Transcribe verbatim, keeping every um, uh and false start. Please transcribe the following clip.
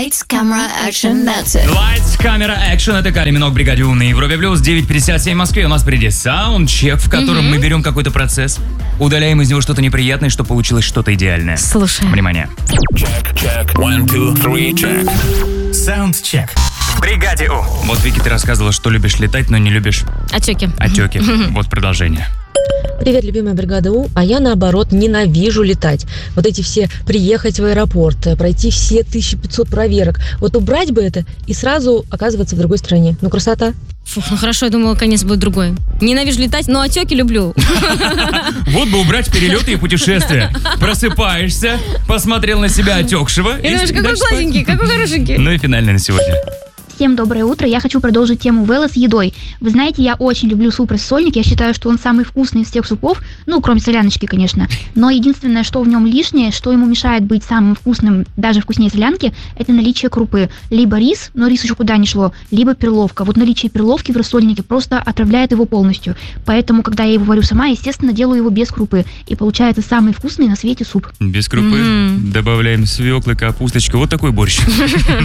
Lights, camera, action, that's it. Lights, camera, action. Это Кали Минок, Бригаде У на Европе Плюс. девять пятьдесят семь в Москве. У нас впереди саундчек, в котором mm-hmm. мы берем какой-то процесс, удаляем из него что-то неприятное, чтобы получилось что-то идеальное. Слушай. Внимание. Check, check. One, two, three, check. Саундчек. В Бригаде У. Вот, Вики, ты рассказывала, что любишь летать, но не любишь... Отеки. Отеки. Вот продолжение. Привет, любимая бригада У, а я, наоборот, ненавижу летать. Вот эти все приехать в аэропорт, пройти все тысяча пятьсот проверок. Вот убрать бы это и сразу оказываться в другой стране. Ну, красота. Фух, ну хорошо, я думала, конец будет другой. Ненавижу летать, но отеки люблю. Вот бы убрать перелеты и путешествия. Просыпаешься, посмотрел на себя отекшего. И думаешь, какой гладенький, какой хорошенький. Ну и финальный на сегодня. Всем доброе утро. Я хочу продолжить тему Вэлла с едой. Вы знаете, я очень люблю суп рассольник. Я считаю, что он самый вкусный из всех супов. Ну, кроме соляночки, конечно. Но единственное, что в нем лишнее, что ему мешает быть самым вкусным, даже вкуснее солянки, это наличие крупы. Либо рис, но рис еще куда ни шло, либо перловка. Вот наличие перловки в рассольнике просто отравляет его полностью. Поэтому, когда я его варю сама, естественно, делаю его без крупы. И получается самый вкусный на свете суп. Без крупы. Mm-hmm. Добавляем свеклы, капусточку. Вот такой борщ.